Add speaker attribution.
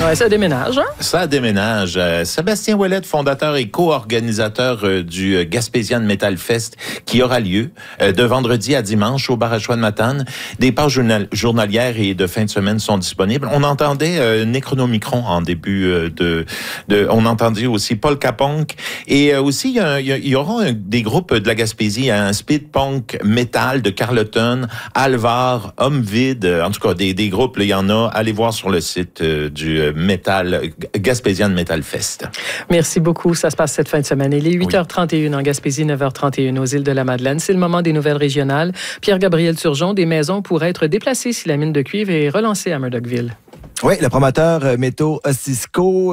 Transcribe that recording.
Speaker 1: Ouais, ça déménage, hein?
Speaker 2: Ça déménage. Sébastien Ouellette, fondateur et co-organisateur du Gaspésian Metal Fest, qui aura lieu de vendredi à dimanche au bar à choix de Matane. Des pages journalières et de fin de semaine sont disponibles. On entendait Necronomicron en début on entendait aussi Paul Capunk. Et aussi, il y aura des groupes de la Gaspésie, un speed punk metal de Carleton, Alvar, Homme Vide, en tout cas des groupes, il y en a. Allez voir sur le site du Gaspésian Metal Fest.
Speaker 1: Merci beaucoup. Ça se passe cette fin de semaine. Il est 8h31 en Gaspésie, 9h31 aux îles de la Madeleine. C'est le moment des nouvelles régionales. Pierre-Gabriel Turgeon, des maisons pourraient être déplacées si la mine de cuivre est relancée à Murdochville.
Speaker 3: Oui, le promoteur Métaux Cisco